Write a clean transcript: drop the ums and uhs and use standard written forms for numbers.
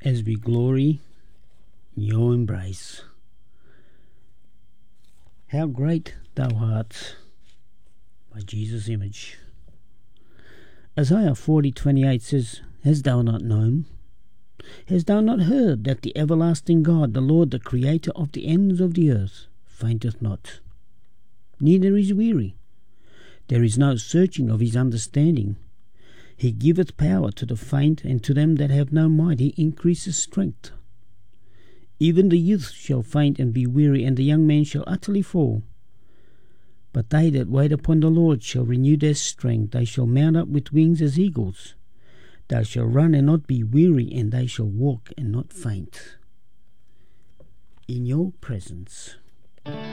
as we glory in your embrace. How great thou art, by Jesus' image. Isaiah 40:28 says, Hast thou not known? Hast thou not heard that the everlasting God, the Lord, the Creator of the ends of the earth, fainteth not, neither is weary? There is no searching of his understanding. He giveth power to the faint, and to them that have no might he increaseth strength. Even the youth shall faint and be weary, and the young man shall utterly fall. But they that wait upon the Lord shall renew their strength. They shall mount up with wings as eagles. They shall run and not be weary, and they shall walk and not faint. In your presence.